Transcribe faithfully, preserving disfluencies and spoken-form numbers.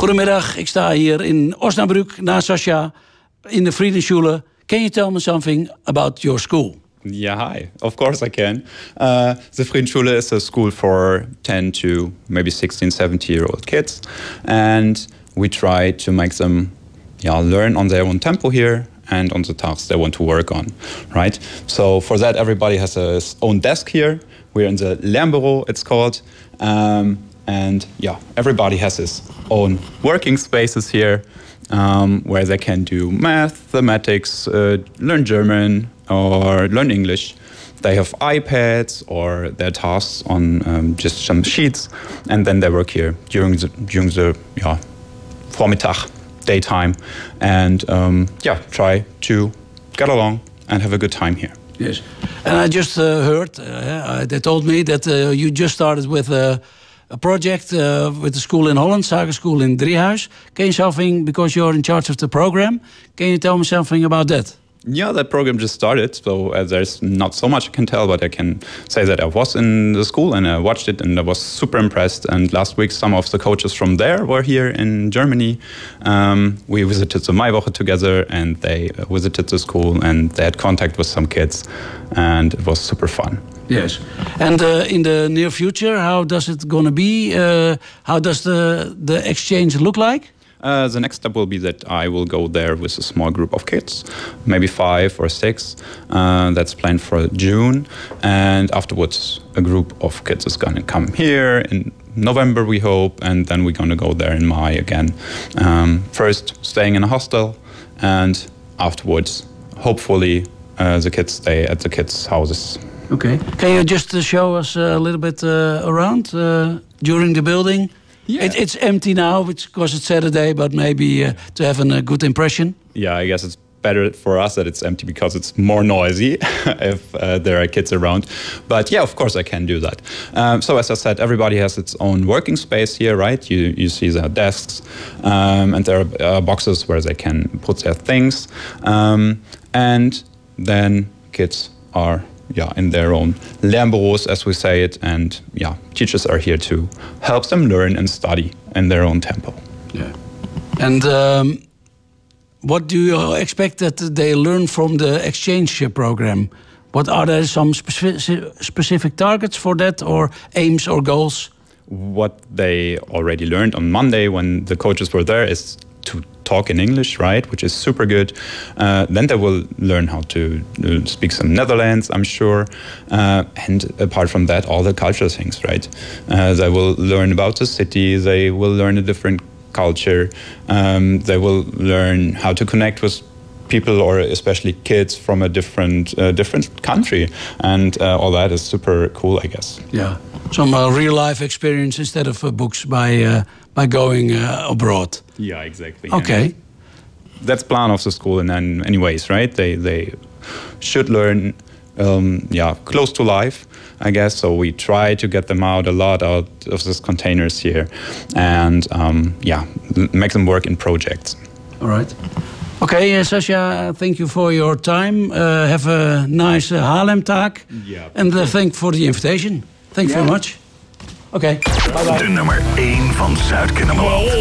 Goedemiddag, ik sta hier in Osnabrück naast Sascha in de Friedensschule. Can you tell me something about your school? Yeah, hi. Of course I can. Uh, the Friedensschule is a school for ten to maybe sixteen, seventeen year old kids. And we try to make them yeah, learn on their own tempo here and on the tasks they want to work on, right? So for that, everybody has his own desk here. We're in the Lernbüro, it's called. Um, and yeah, everybody has his own working spaces here um, where they can do math, mathematics, uh, learn German, or learn English. They have iPads or their tasks on um, just some sheets, and then they work here during the during the yeah, Vormittag, daytime, and um, yeah, try to get along and have a good time here. Yes, and I just uh, heard uh, they told me that uh, you just started with a, a project uh, with the school in Holland, Saga School in Driehuis. Can you something because you're in charge of the program? Can you tell me something about that? Yeah, that program just started, so uh, there's not so much I can tell, but I can say that I was in the school and I watched it and I was super impressed. And last week, some of the coaches from there were here in Germany. Um, we visited the Maiwoche together and they visited the school and they had contact with some kids and it was super fun. Yes, and uh, in the near future, how does it gonna be? Uh, how does the, the exchange look like? Uh, the next step will be that I will go there with a small group of kids, maybe five or six. Uh, that's planned for June. And afterwards, a group of kids is going to come here in November, we hope. And then we're going to go there in May again. Um, first, staying in a hostel. And afterwards, hopefully, uh, the kids stay at the kids' houses. Okay. Can you just uh, show us a little bit uh, around uh, during the building? Yeah. It, it's empty now because it's Saturday, but maybe uh, to have a good impression. Yeah, I guess it's better for us that it's empty because it's more noisy if uh, there are kids around. But yeah, of course I can do that. Um, so as I said, everybody has its own working space here, right? You you see their desks um, and there are uh, boxes where they can put their things. Um, and then kids are yeah, in their own Lernbüros, as we say it, and yeah, teachers are here to help them learn and study in their own tempo. Yeah. And um, what do you expect that they learn from the exchange program? What are there some specific, specific targets for that, or aims or goals? What they already learned on Monday when the coaches were there is to talk in English, right, which is super good. Uh, then they will learn how to uh, speak some Netherlands, I'm sure. Uh, and apart from that, all the cultural things, right? Uh, they will learn about the city. They will learn a different culture. Um, they will learn how to connect with people, or especially kids from a different uh, different country. And uh, all that is super cool, I guess. Yeah, some uh, real life experience instead of uh, books by uh, by going uh, abroad. Yeah, exactly. Okay. And that's plan of the school in any ways, right? They they should learn, um, yeah, close to life, I guess. So we try to get them out a lot out of these containers here, and um, yeah, make them work in projects. All right. Okay, uh, Sascha, thank you for your time. Uh, have a nice uh, Haarlem-taak. Yeah. And uh, thank for the invitation. Thank you Yeah. very much. Okay, bye bye. De nummer één van Zuid-Kennemerland.